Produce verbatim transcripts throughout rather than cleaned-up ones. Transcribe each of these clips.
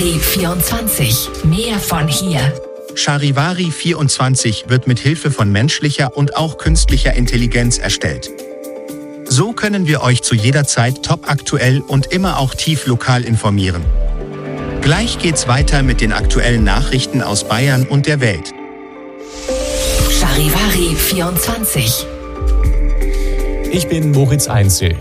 Charivari vierundzwanzig. Mehr von hier. Charivari vierundzwanzig wird mit Hilfe von menschlicher und auch künstlicher Intelligenz erstellt. So können wir euch zu jeder Zeit topaktuell und immer auch tief lokal informieren. Gleich geht's weiter mit den aktuellen Nachrichten aus Bayern und der Welt. Charivari vierundzwanzig. Ich bin Moritz Einzel.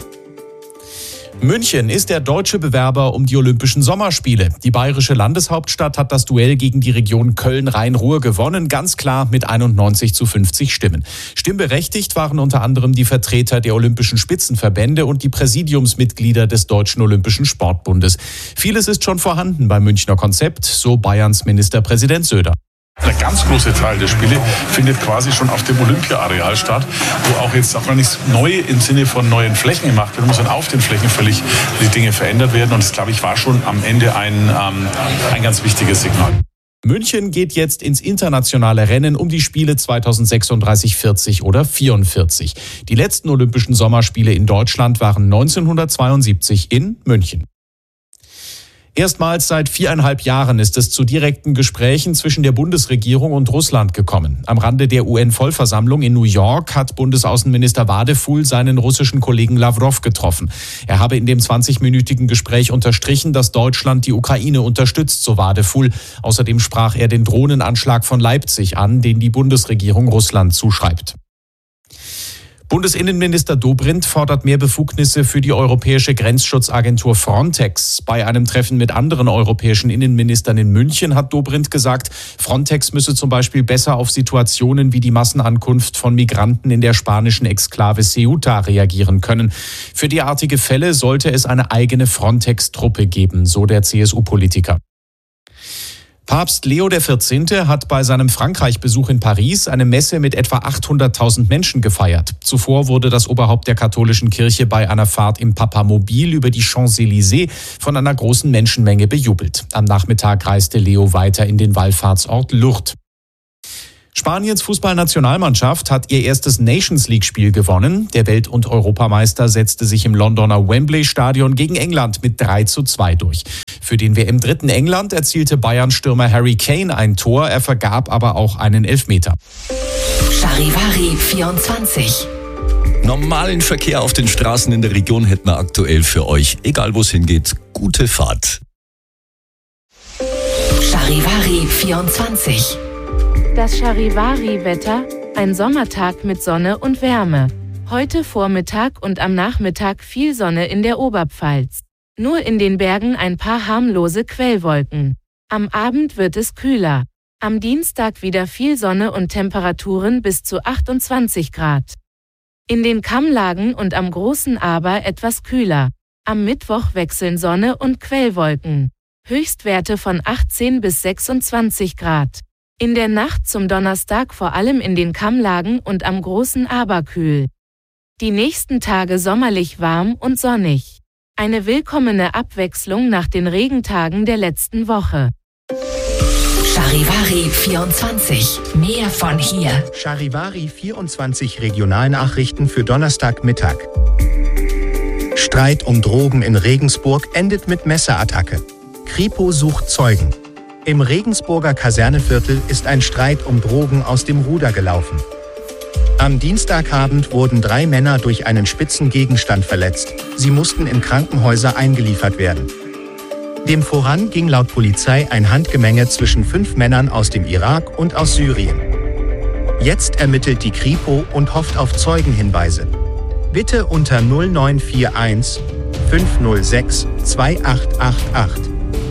München ist der deutsche Bewerber um die Olympischen Sommerspiele. Die bayerische Landeshauptstadt hat das Duell gegen die Region Köln-Rhein-Ruhr gewonnen, ganz klar mit einundneunzig zu fünfzig Stimmen. Stimmberechtigt waren unter anderem die Vertreter der Olympischen Spitzenverbände und die Präsidiumsmitglieder des Deutschen Olympischen Sportbundes. Vieles ist schon vorhanden beim Münchner Konzept, so Bayerns Ministerpräsident Söder. Der ganz große Teil der Spiele findet quasi schon auf dem Olympia-Areal statt, wo auch jetzt auch gar nichts neu im Sinne von neuen Flächen gemacht wird, muss dann auf den Flächen völlig die Dinge verändert werden. Und das, glaube ich, war schon am Ende ein, ähm, ein ganz wichtiges Signal. München geht jetzt ins internationale Rennen um die Spiele zweitausendsechsunddreißig, vierzig oder vierundvierzig. Die letzten Olympischen Sommerspiele in Deutschland waren neunzehnhundertzweiundsiebzig in München. Erstmals seit viereinhalb Jahren ist es zu direkten Gesprächen zwischen der Bundesregierung und Russland gekommen. Am Rande der U N-Vollversammlung in New York hat Bundesaußenminister Wadefuhl seinen russischen Kollegen Lawrow getroffen. Er habe in dem zwanzigminütigen Gespräch unterstrichen, dass Deutschland die Ukraine unterstützt, so Wadefuhl. Außerdem sprach er den Drohnenanschlag von Leipzig an, den die Bundesregierung Russland zuschreibt. Bundesinnenminister Dobrindt fordert mehr Befugnisse für die europäische Grenzschutzagentur Frontex. Bei einem Treffen mit anderen europäischen Innenministern in München hat Dobrindt gesagt, Frontex müsse zum Beispiel besser auf Situationen wie die Massenankunft von Migranten in der spanischen Exklave Ceuta reagieren können. Für derartige Fälle sollte es eine eigene Frontex-Truppe geben, so der C S U-Politiker. Papst Leo der vierzehnte hat bei seinem Frankreich-Besuch in Paris eine Messe mit etwa achthunderttausend Menschen gefeiert. Zuvor wurde das Oberhaupt der katholischen Kirche bei einer Fahrt im Papamobil über die Champs-Élysées von einer großen Menschenmenge bejubelt. Am Nachmittag reiste Leo weiter in den Wallfahrtsort Lourdes. Spaniens Fußballnationalmannschaft hat ihr erstes Nations-League-Spiel gewonnen. Der Welt- und Europameister setzte sich im Londoner Wembley-Stadion gegen England mit drei zu zwei durch. Für den W M-Dritten England erzielte Bayern-Stürmer Harry Kane ein Tor, er vergab aber auch einen Elfmeter. Charivari vierundzwanzig. Normalen Verkehr auf den Straßen in der Region hätten wir aktuell für euch. Egal wo es hingeht, gute Fahrt. Charivari vierundzwanzig. Das Charivari-Wetter, ein Sommertag mit Sonne und Wärme. Heute Vormittag und am Nachmittag viel Sonne in der Oberpfalz. Nur in den Bergen ein paar harmlose Quellwolken. Am Abend wird es kühler. Am Dienstag wieder viel Sonne und Temperaturen bis zu achtundzwanzig Grad. In den Kammlagen und am Großen Aber etwas kühler. Am Mittwoch wechseln Sonne und Quellwolken. Höchstwerte von achtzehn bis sechsundzwanzig Grad. In der Nacht zum Donnerstag vor allem in den Kammlagen und am Großen Aber kühl. Die nächsten Tage sommerlich warm und sonnig. Eine willkommene Abwechslung nach den Regentagen der letzten Woche. Charivari vierundzwanzig. Mehr von hier. Charivari vierundzwanzig Regionalnachrichten für Donnerstagmittag. Streit um Drogen in Regensburg endet mit Messerattacke. Kripo sucht Zeugen. Im Regensburger Kaserneviertel ist ein Streit um Drogen aus dem Ruder gelaufen. Am Dienstagabend wurden drei Männer durch einen spitzen Gegenstand verletzt. Sie mussten in Krankenhäuser eingeliefert werden. Dem voran ging laut Polizei ein Handgemenge zwischen fünf Männern aus dem Irak und aus Syrien. Jetzt ermittelt die Kripo und hofft auf Zeugenhinweise. Bitte unter null neun vier eins fünf null sechs zwei acht acht acht.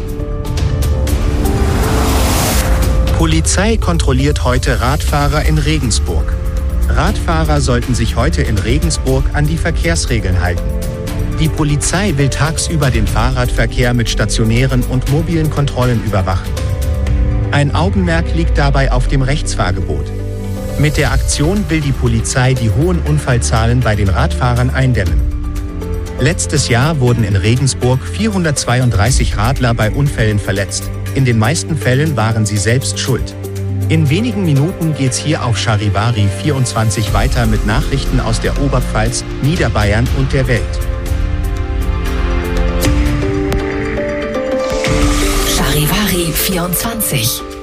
Polizei kontrolliert heute Radfahrer in Regensburg. Radfahrer sollten sich heute in Regensburg an die Verkehrsregeln halten. Die Polizei will tagsüber den Fahrradverkehr mit stationären und mobilen Kontrollen überwachen. Ein Augenmerk liegt dabei auf dem Rechtsfahrgebot. Mit der Aktion will die Polizei die hohen Unfallzahlen bei den Radfahrern eindämmen. Letztes Jahr wurden in Regensburg vierhundertzweiunddreißig Radler bei Unfällen verletzt. In den meisten Fällen waren sie selbst schuld. In wenigen Minuten geht's hier auf Charivari vierundzwanzig weiter mit Nachrichten aus der Oberpfalz, Niederbayern und der Welt. Charivari vierundzwanzig.